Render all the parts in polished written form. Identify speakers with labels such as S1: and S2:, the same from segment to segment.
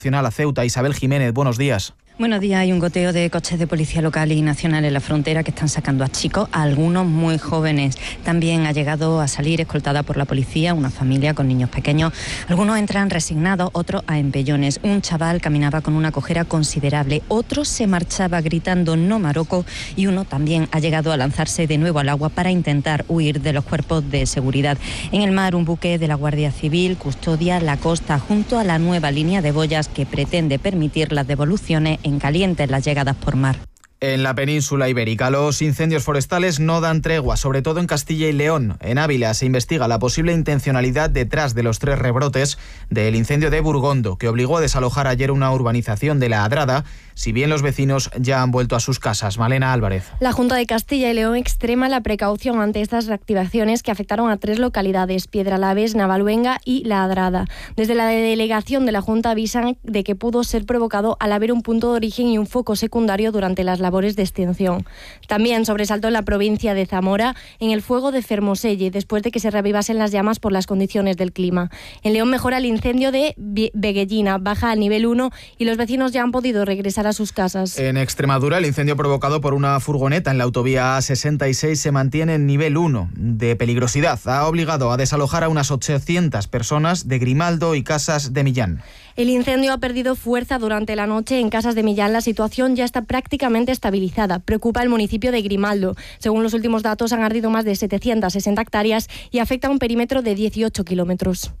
S1: A Ceuta. Isabel Jiménez, buenos días.
S2: Buenos días. Hay un goteo de coches de policía local y nacional en la frontera que están sacando a chicos, a algunos muy jóvenes. También ha llegado a salir escoltada por la policía una familia con niños pequeños. Algunos entran resignados, otros a empellones. Un chaval caminaba con una cojera considerable, otro se marchaba gritando "no Maroko", y uno también ha llegado a lanzarse de nuevo al agua para intentar huir de los cuerpos de seguridad. En el mar, un buque de la Guardia Civil custodia la costa junto a la nueva línea de boyas que pretende permitir las devoluciones en caliente las llegadas por mar.
S1: En la península ibérica, los incendios forestales no dan tregua, sobre todo en Castilla y León. En Ávila se investiga la posible intencionalidad detrás de los 3 rebrotes del incendio de Burgondo, que obligó a desalojar ayer una urbanización de La Adrada, si bien los vecinos ya han vuelto a sus casas. Malena Álvarez.
S3: La Junta de Castilla y León extrema la precaución ante estas reactivaciones que afectaron a 3 localidades: Piedralaves, Navaluenga y La Adrada. Desde la delegación de la Junta avisan de que pudo ser provocado al haber un punto de origen y un foco secundario durante las labores de extinción. También sobresaltó en la provincia de Zamora en el fuego de Fermoselle, después de que se reavivasen las llamas por las condiciones del clima. En León mejora el incendio de Veguellina, baja al nivel 1 y los vecinos ya han podido regresar a sus casas.
S1: En Extremadura, el incendio provocado por una furgoneta en la autovía A66 se mantiene en nivel 1 de peligrosidad. Ha obligado a desalojar a unas 800 personas de Grimaldo y Casas de Millán.
S3: El incendio ha perdido fuerza durante la noche en Casas de Millán. La situación ya está prácticamente estabilizada. Preocupa el municipio de Grimaldo. Según los últimos datos, han ardido más de 760 hectáreas y afecta a un perímetro de 18 kilómetros.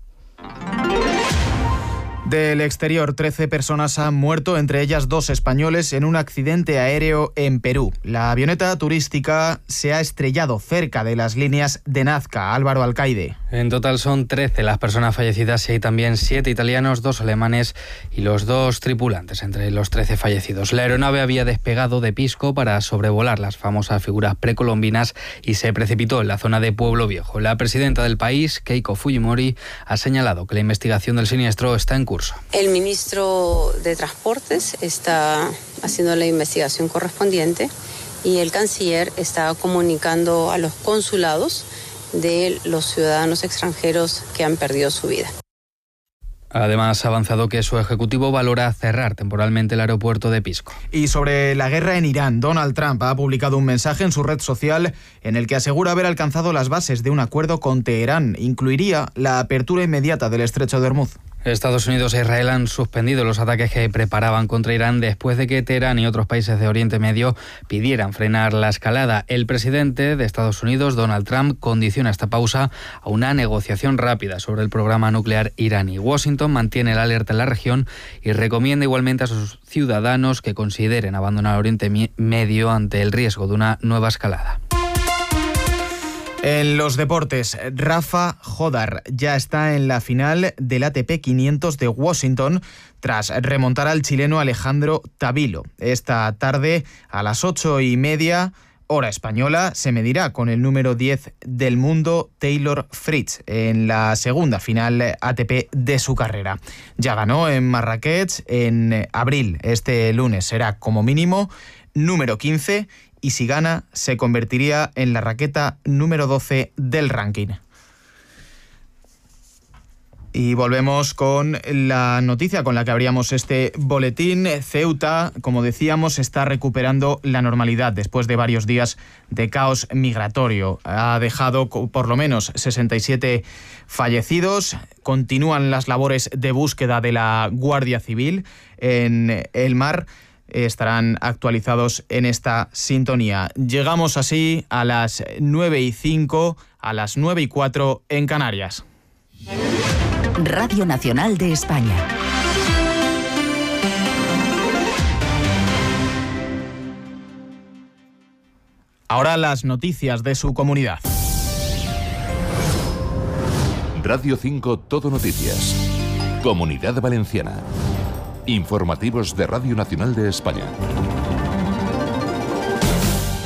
S1: Del exterior, 13 personas han muerto, entre ellas 2 españoles, en un accidente aéreo en Perú. La avioneta turística se ha estrellado cerca de las líneas de Nazca. Álvaro Alcaide.
S4: En total son 13 las personas fallecidas y hay también 7 italianos, 2 alemanes y los 2 tripulantes entre los 13 fallecidos. La aeronave había despegado de Pisco para sobrevolar las famosas figuras precolombinas y se precipitó en la zona de Pueblo Viejo. La presidenta del país, Keiko Fujimori, ha señalado que la investigación del siniestro está en curso.
S5: El ministro de Transportes está haciendo la investigación correspondiente y el canciller está comunicando a los consulados de los ciudadanos extranjeros que han perdido su vida.
S4: Además, ha avanzado que su ejecutivo valora cerrar temporalmente el aeropuerto de Pisco.
S1: Y sobre la guerra en Irán, Donald Trump ha publicado un mensaje en su red social en el que asegura haber alcanzado las bases de un acuerdo con Teherán. Incluiría la apertura inmediata del estrecho de Hormuz.
S4: Estados Unidos e Israel han suspendido los ataques que preparaban contra Irán después de que Teherán y otros países de Oriente Medio pidieran frenar la escalada. El presidente de Estados Unidos, Donald Trump, condiciona esta pausa a una negociación rápida sobre el programa nuclear iraní. Washington mantiene la alerta en la región y recomienda igualmente a sus ciudadanos que consideren abandonar Oriente Medio ante el riesgo de una nueva escalada.
S1: En los deportes, Rafa Jodar ya está en la final del ATP 500 de Washington tras remontar al chileno Alejandro Tavilo. Esta tarde a las 8:30, hora española, se medirá con el número 10 del mundo, Taylor Fritz, en la segunda final ATP de su carrera. Ya ganó en Marrakech en abril. Este lunes será como mínimo número 15 y si gana se convertiría en la raqueta número 12 del ranking. Y volvemos con la noticia con la que abríamos este boletín. Ceuta, como decíamos, está recuperando la normalidad después de varios días de caos migratorio. Ha dejado por lo menos 67 fallecidos. Continúan las labores de búsqueda de la Guardia Civil en el mar. Estarán actualizados en esta sintonía. Llegamos así a las 9:05, a las 9:04 en Canarias.
S6: Radio Nacional de España.
S1: Ahora las noticias de su comunidad.
S7: Radio 5 Todo Noticias. Comunidad Valenciana. Informativos de Radio Nacional de España.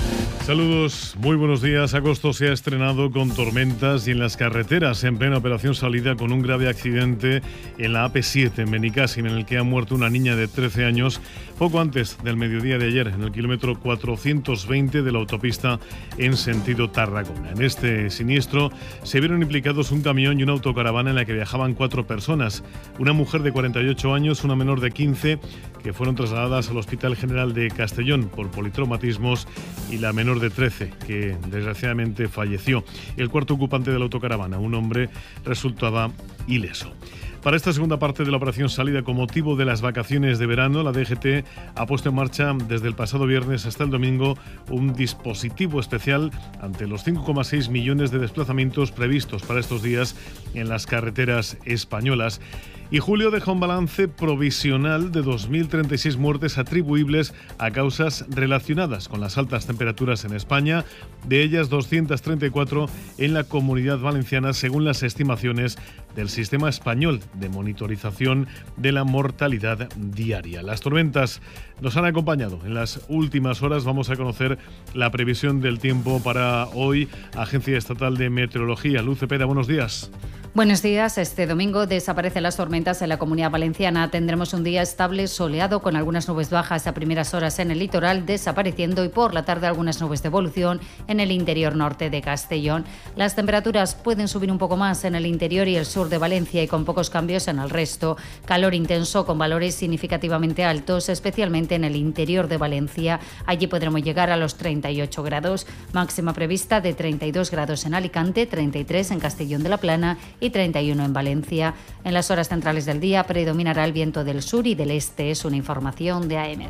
S8: Saludos, muy buenos días. Agosto se ha estrenado con tormentas y en las carreteras en plena operación salida con un grave accidente en la AP7 en Benicàssim, en el que ha muerto una niña de 13 años poco antes del mediodía de ayer en el kilómetro 420 de la autopista en sentido Tarragona. En este siniestro se vieron implicados un camión y una autocaravana en la que viajaban 4 personas, una mujer de 48 años, una menor de 15, que fueron trasladadas al Hospital General de Castellón por politraumatismos, y la menor de 13, que desgraciadamente falleció. El cuarto ocupante de la autocaravana, un hombre, resultaba ileso. Para esta segunda parte de la operación salida con motivo de las vacaciones de verano, la DGT ha puesto en marcha desde el pasado viernes hasta el domingo un dispositivo especial ante los 5,6 millones de desplazamientos previstos para estos días en las carreteras españolas. Y julio deja un balance provisional de 2.036 muertes atribuibles a causas relacionadas con las altas temperaturas en España, de ellas 234 en la Comunidad Valenciana, según las estimaciones del Sistema Español de Monitorización de la Mortalidad Diaria. Las tormentas nos han acompañado en las últimas horas. Vamos a conocer la previsión del tiempo para hoy. Agencia Estatal de Meteorología. Luz Cepeda, buenos días.
S9: Buenos días. Este domingo desaparecen las tormentas en la Comunidad Valenciana. Tendremos un día estable, soleado, con algunas nubes bajas a primeras horas en el litoral, desapareciendo, y por la tarde algunas nubes de evolución en el interior norte de Castellón. Las temperaturas pueden subir un poco más en el interior y el sur de Valencia, y con pocos cambios en el resto. Calor intenso con valores significativamente altos, especialmente en el interior de Valencia. Allí podremos llegar a los 38 grados. Máxima prevista de 32 grados en Alicante, 33 en Castellón de la Plana y 31 en Valencia. En las horas centrales del día predominará el viento del sur y del este. Es una información de AEMET.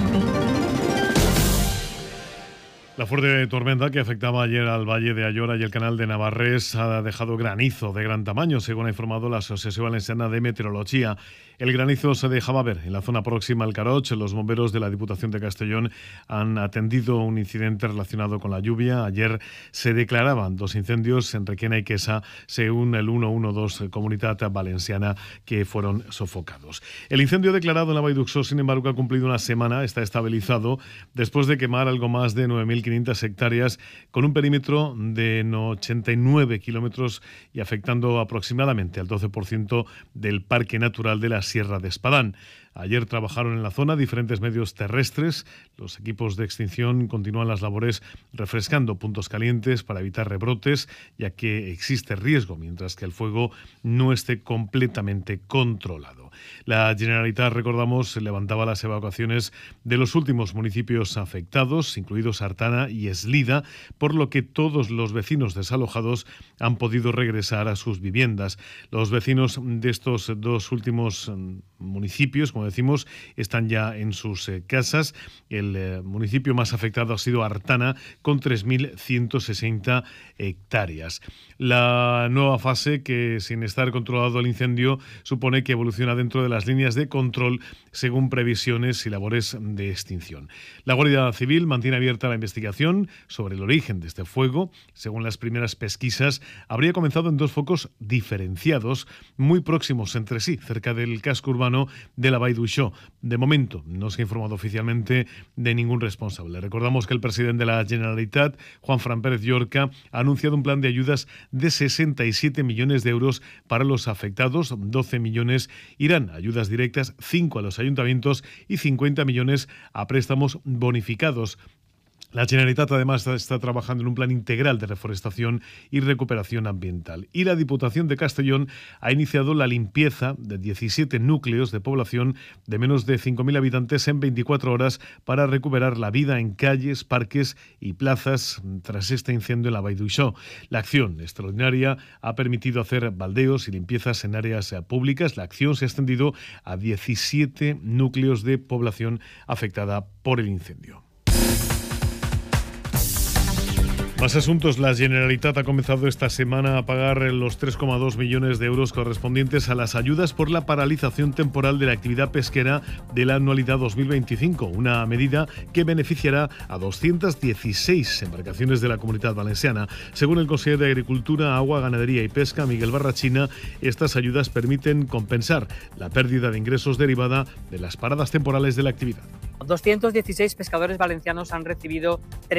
S8: La fuerte tormenta que afectaba ayer al Valle de Ayora y el canal de Navarrés ha dejado granizo de gran tamaño, según ha informado la Asociación Valenciana de Meteorología. El granizo se dejaba ver en la zona próxima al Caroch. Los bomberos de la Diputación de Castellón han atendido un incidente relacionado con la lluvia. Ayer se declaraban 2 incendios en Requena y Quesa, según el 112 Comunitat Valenciana, que fueron sofocados. El incendio declarado en la Vall d'Uixó, sin embargo, ha cumplido una semana, está estabilizado, después de quemar algo más de 9.500 hectáreas con un perímetro de 89 kilómetros y afectando aproximadamente al 12% del Parque Natural de la Sierra de Espadán. Ayer trabajaron en la zona diferentes medios terrestres. Los equipos de extinción continúan las labores refrescando puntos calientes para evitar rebrotes, ya que existe riesgo mientras que el fuego no esté completamente controlado. La Generalitat, recordamos, levantaba las evacuaciones de los últimos municipios afectados, incluidos Artana y Eslida, por lo que todos los vecinos desalojados han podido regresar a sus viviendas. Los vecinos de estos 2 últimos municipios, como decimos, están ya en sus casas. El municipio más afectado ha sido Artana, con 3.160 hectáreas. La nueva fase, que sin estar controlado el incendio, supone que evoluciona dentro de las líneas de control según previsiones y labores de extinción. La Guardia Civil mantiene abierta la investigación sobre el origen de este fuego. Según las primeras pesquisas, habría comenzado en 2 focos diferenciados, muy próximos entre sí, cerca del casco urbano de la Vall d'Uixó. De momento no se ha informado oficialmente de ningún responsable. Recordamos que el presidente de la Generalitat, Juanfran Pérez Llorca, ha anunciado un plan de ayudas de 67 millones de euros para los afectados. 12 millones irán a ayudas directas, 5 a los ayuntamientos y 50 millones a préstamos bonificados. La Generalitat además está trabajando en un plan integral de reforestación y recuperación ambiental. Y la Diputación de Castellón ha iniciado la limpieza de 17 núcleos de población de menos de 5.000 habitantes en 24 horas para recuperar la vida en calles, parques y plazas tras este incendio en la Vall d'Uixó. La acción extraordinaria ha permitido hacer baldeos y limpiezas en áreas públicas. La acción se ha extendido a 17 núcleos de población afectada por el incendio. Más asuntos. La Generalitat ha comenzado esta semana a pagar los 3,2 millones de euros correspondientes a las ayudas por la paralización temporal de la actividad pesquera de la anualidad 2025, una medida que beneficiará a 216 embarcaciones de la Comunidad Valenciana. Según el consejero de Agricultura, Agua, Ganadería y Pesca, Miguel Barrachina, estas ayudas permiten compensar la pérdida de ingresos derivada de las paradas temporales de la actividad.
S10: 216 pescadores valencianos han recibido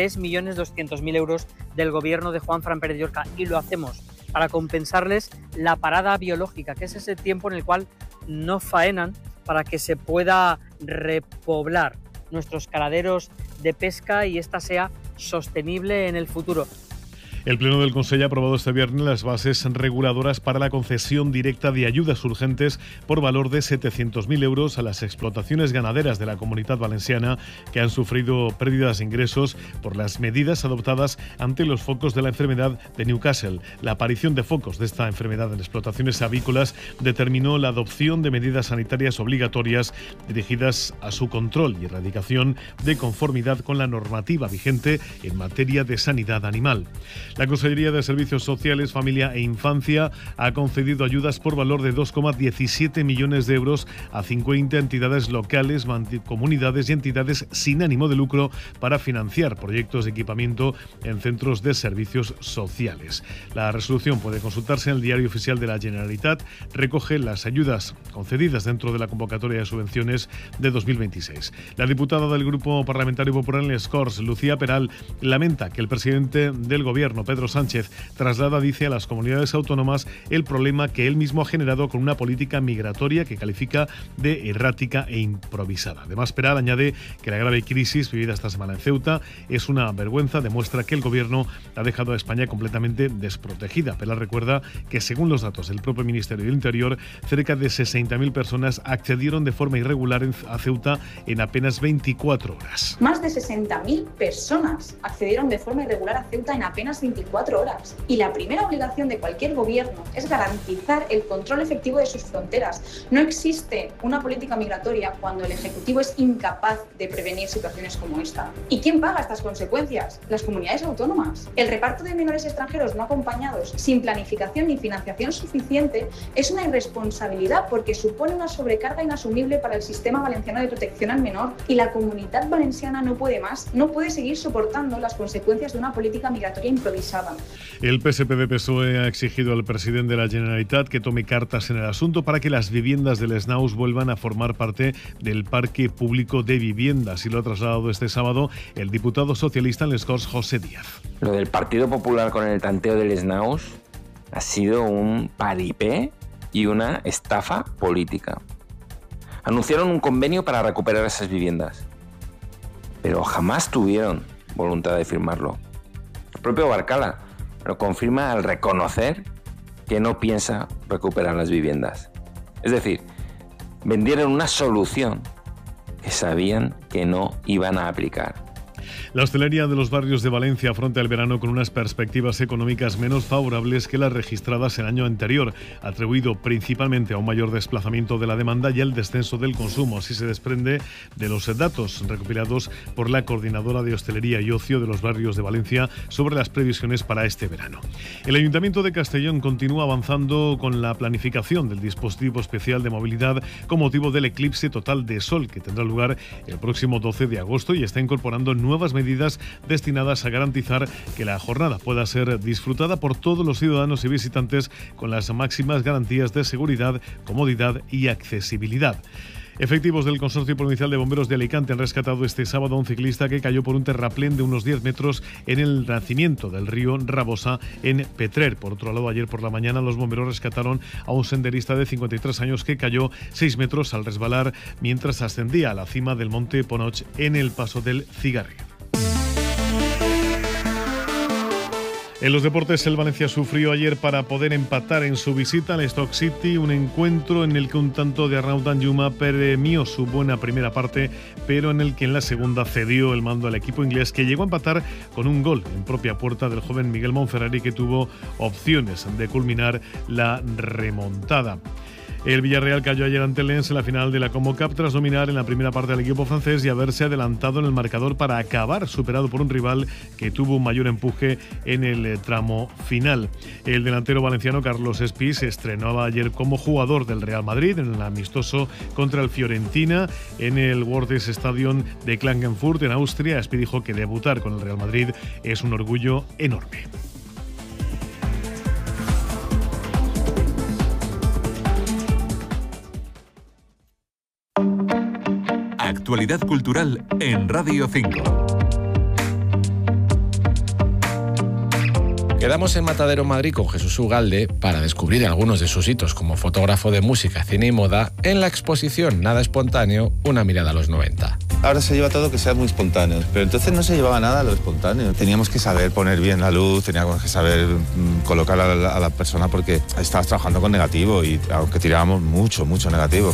S10: 3.200.000 euros del gobierno de Juanfran Pérez Llorca y lo hacemos para compensarles la parada biológica, que es ese tiempo en el cual no faenan para que se pueda repoblar nuestros caladeros de pesca y esta sea sostenible en el futuro.
S8: El Pleno del Consell ha aprobado este viernes las bases reguladoras para la concesión directa de ayudas urgentes por valor de 700.000 euros a las explotaciones ganaderas de la Comunitat Valenciana que han sufrido pérdidas de ingresos por las medidas adoptadas ante los focos de la enfermedad de Newcastle. La aparición de focos de esta enfermedad en explotaciones avícolas determinó la adopción de medidas sanitarias obligatorias dirigidas a su control y erradicación de conformidad con la normativa vigente en materia de sanidad animal. La Consellería de Servicios Sociales, Familia e Infancia ha concedido ayudas por valor de 2,17 millones de euros a 50 entidades locales, comunidades y entidades sin ánimo de lucro para financiar proyectos de equipamiento en centros de servicios sociales. La resolución puede consultarse en el Diario Oficial de la Generalitat. Recoge las ayudas concedidas dentro de la convocatoria de subvenciones de 2026. La diputada del Grupo Parlamentario Popular en les Corts, Lucía Peral, lamenta que el presidente del Gobierno, Pedro Sánchez, traslada, dice, a las comunidades autónomas el problema que él mismo ha generado con una política migratoria que califica de errática e improvisada. Además, Peral añade que la grave crisis vivida esta semana en Ceuta es una vergüenza, demuestra que el Gobierno ha dejado a España completamente desprotegida. Peral recuerda que, según los datos del propio Ministerio del Interior, cerca de 60.000 personas accedieron de forma irregular a Ceuta en apenas 24 horas.
S11: Más de 60.000 personas accedieron de forma irregular a Ceuta en apenas 24 horas. Y la primera obligación de cualquier gobierno es garantizar el control efectivo de sus fronteras. No existe una política migratoria cuando el Ejecutivo es incapaz de prevenir situaciones como esta. ¿Y quién paga estas consecuencias? Las comunidades autónomas. El reparto de menores extranjeros no acompañados, sin planificación ni financiación suficiente, es una irresponsabilidad porque supone una sobrecarga inasumible para el sistema valenciano de protección al menor y la Comunitat Valenciana no puede más, no puede seguir soportando las consecuencias de una política migratoria improvisada.
S8: El PSPV-PSOE ha exigido al presidente de la Generalitat que tome cartas en el asunto para que las viviendas del Snaus vuelvan a formar parte del parque público de viviendas, y lo ha trasladado este sábado el diputado socialista en les Corts, José Díaz.
S12: Lo del Partido Popular con el tanteo del Snaus ha sido un paripé y una estafa política. Anunciaron un convenio para recuperar esas viviendas, pero jamás tuvieron voluntad de firmarlo. El propio Barcala lo confirma al reconocer que no piensa recuperar las viviendas. Es decir, vendieron una solución que sabían que no iban a aplicar.
S8: La hostelería de los barrios de Valencia afronta el verano con unas perspectivas económicas menos favorables que las registradas el año anterior, atribuido principalmente a un mayor desplazamiento de la demanda y al descenso del consumo. Así se desprende de los datos recopilados por la Coordinadora de Hostelería y Ocio de los Barrios de Valencia sobre las previsiones para este verano. El Ayuntamiento de Castellón continúa avanzando con la planificación del dispositivo especial de movilidad con motivo del eclipse total de sol que tendrá lugar el próximo 12 de agosto y está incorporando nuevas medidas destinadas a garantizar que la jornada pueda ser disfrutada por todos los ciudadanos y visitantes con las máximas garantías de seguridad, comodidad y accesibilidad. Efectivos del Consorcio Provincial de Bomberos de Alicante han rescatado este sábado a un ciclista que cayó por un terraplén de unos 10 metros en el nacimiento del río Rabosa en Petrer. Por otro lado, ayer por la mañana los bomberos rescataron a un senderista de 53 años que cayó 6 metros al resbalar mientras ascendía a la cima del monte Ponoch en el paso del Cigarrillo. En los deportes, el Valencia sufrió ayer para poder empatar en su visita al Stoke City, un encuentro en el que un tanto de Arnaud Danjuma premió su buena primera parte, pero en el que en la segunda cedió el mando al equipo inglés, que llegó a empatar con un gol en propia puerta del joven Miguel Monferrari, que tuvo opciones de culminar la remontada. El Villarreal cayó ayer ante Lens en la final de la Como Cup tras dominar en la primera parte del equipo francés y haberse adelantado en el marcador para acabar superado por un rival que tuvo un mayor empuje en el tramo final. El delantero valenciano Carlos Espí se estrenaba ayer como jugador del Real Madrid en el amistoso contra el Fiorentina en el Wörths Stadion de Klagenfurt en Austria. Espí dijo que debutar con el Real Madrid es un orgullo enorme.
S7: Actualidad cultural en Radio 5.
S13: Quedamos en Matadero, Madrid, con Jesús Ugalde para descubrir algunos de sus hitos como fotógrafo de música, cine y moda en la exposición Nada espontáneo, una mirada a los 90.
S14: Ahora se lleva todo que sea muy espontáneo, pero entonces no se llevaba nada a lo espontáneo. Teníamos que saber poner bien la luz, teníamos que saber colocar a la persona porque estabas trabajando con negativo y aunque tirábamos mucho negativo.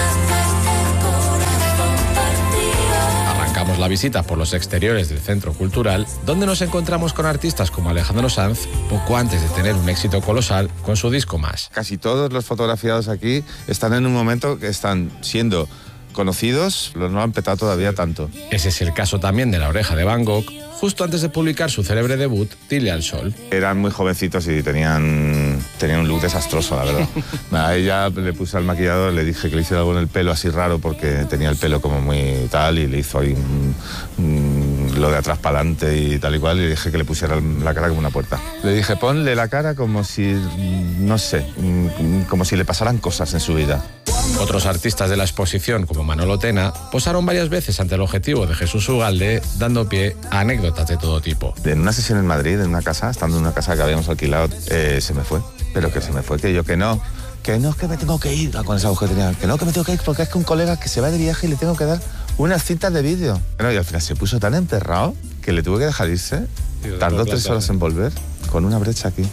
S14: Arrancamos la visita por los exteriores del Centro Cultural, donde nos encontramos con artistas como Alejandro Sanz, poco antes de tener un éxito colosal con su disco Más. Casi todos los fotografiados aquí están en un momento que están siendo conocidos, pero no han petado todavía tanto. Ese es el caso también de La Oreja de Van Gogh, justo antes de publicar su célebre debut, Dile al Sol. Eran muy jovencitos y tenían un look desastroso, la verdad. A ella le puse al maquillador, le dije que le hiciera algo en el pelo así raro porque tenía el pelo como muy tal y le hizo ahí lo de atrás para adelante y tal y cual, y le dije que le pusiera la cara como una puerta. Le dije, ponle la cara como si, no sé, como si le pasaran cosas en su vida. Otros artistas de la exposición, como Manolo Tena, posaron varias veces ante el objetivo de Jesús Ugalde, dando pie a anécdotas de todo tipo. En una sesión en Madrid, en una casa, estando en una casa que habíamos alquilado, se me fue. Pero que se me fue, que yo que no, que me tengo que ir, con esa voz que tenía, que no, que me tengo que ir porque es que un colega que se va de viaje y le tengo que dar unas cintas de vídeo. Bueno, y al final se puso tan emperrado que le tuve que dejar irse. Tardó 3 horas en volver, con una brecha aquí.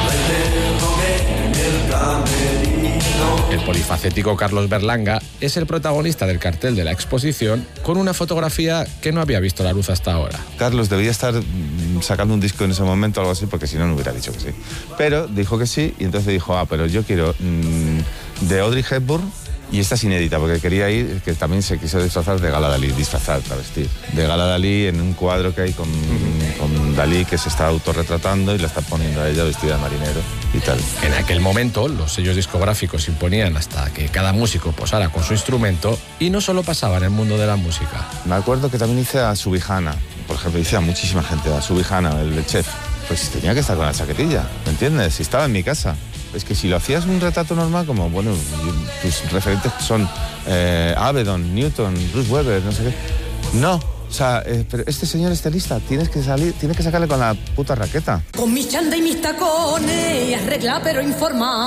S14: El polifacético Carlos Berlanga es el protagonista del cartel de la exposición, con una fotografía que no había visto la luz hasta ahora. Carlos debía estar sacando un disco en ese momento o algo así, porque si no, no hubiera dicho que sí. Pero dijo que sí, y entonces dijo, pero yo quiero de Audrey Hepburn, y esta es inédita, porque quería ir, que también se quiso disfrazar de Gala Dalí, travestir. De Gala Dalí en un cuadro que hay con Dalí, que se está autorretratando y la está poniendo a ella vestida de marinero y tal. En aquel momento, los sellos discográficos imponían hasta que cada músico posara con su instrumento, y no solo pasaba en el mundo de la música. Me acuerdo que también hice a Subijana, por ejemplo, hice a muchísima gente, a Subijana, el chef. Pues tenía que estar con la chaquetilla, ¿me entiendes? Si estaba en mi casa. Es que si lo hacías un retrato normal, como, bueno, tus referentes son Avedon, Newton, Bruce Weber, no sé qué. No, o sea, pero este señor estilista, tienes que sacarle con la puta raqueta.
S15: Con mis chanda y mis tacones, arregla pero informa.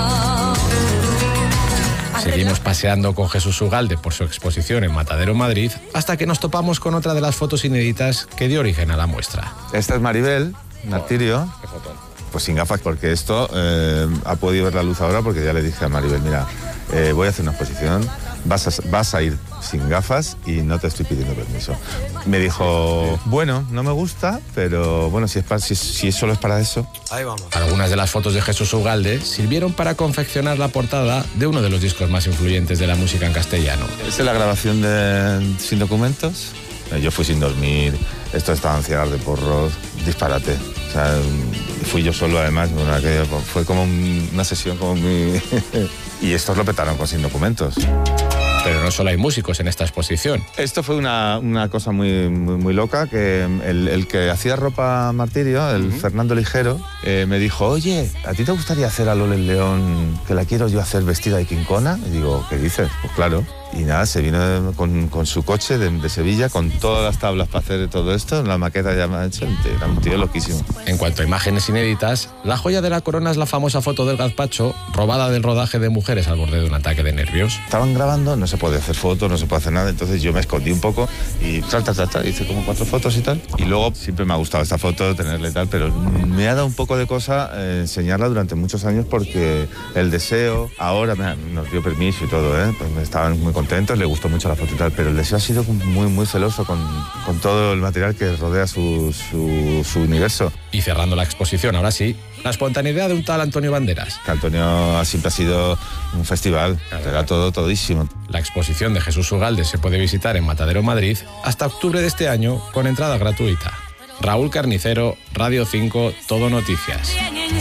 S13: Seguimos paseando con Jesús Ugalde por su exposición en Matadero, Madrid, hasta que nos topamos con otra de las fotos inéditas que dio origen a la muestra. Esta es Maribel Martirio.
S14: Qué foto. Pues sin gafas, porque esto ha podido ver la luz ahora, porque ya le dije a Maribel, mira, voy a hacer una exposición, vas a ir sin gafas y no te estoy pidiendo permiso. Me dijo, bueno, no me gusta, pero bueno, si solo es para eso. Ahí vamos. Algunas de las fotos de Jesús Ugalde sirvieron para confeccionar la portada de uno de los discos más influyentes de la música en castellano. Esta es la grabación de Sin Documentos. Yo fui sin dormir, estos estaban ciegos de porros, disparate. O sea, fui yo solo además, bueno, fue como una sesión como muy... Y estos lo petaron con Sin Documentos. Pero no solo hay músicos en esta exposición. Esto fue una cosa muy loca, que el que hacía ropa Martirio, el Fernando Ligero, me dijo, oye, ¿a ti te gustaría hacer a Loles León, que la quiero yo hacer vestida de quincona? Y digo, ¿qué dices? Pues claro. Y nada, se vino con su coche de Sevilla, con todas las tablas para hacer todo esto, la maqueta ya me ha hecho, era un tío loquísimo. En cuanto a imágenes inéditas, la joya de la corona es la famosa foto del gazpacho, robada del rodaje de Mujeres al borde de un ataque de nervios. Estaban grabando, no se puede hacer fotos, no se puede hacer nada, entonces yo me escondí un poco y hice como 4 fotos y tal. Y luego siempre me ha gustado esta foto, tenerla y tal, pero me ha dado un poco de cosa enseñarla durante muchos años, porque el deseo, ahora nos dio permiso y todo, pues estaban muy contentos, le gustó mucho la foto y tal, pero el deseo ha sido muy celoso con todo el material que rodea su universo. Y cerrando la exposición, ahora sí, la espontaneidad de un tal Antonio Banderas. Antonio siempre ha sido un festival, era todísimo. La exposición de Jesús Ugalde se puede visitar en Matadero, Madrid, hasta octubre de este año, con entrada gratuita. Raúl Carnicero, Radio 5, Todo Noticias.